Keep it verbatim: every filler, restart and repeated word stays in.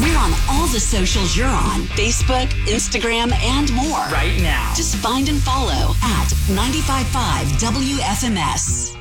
We're on all the socials you're on, Facebook, Instagram, and more. Right now. Just find and follow at ninety-five point five W F M S.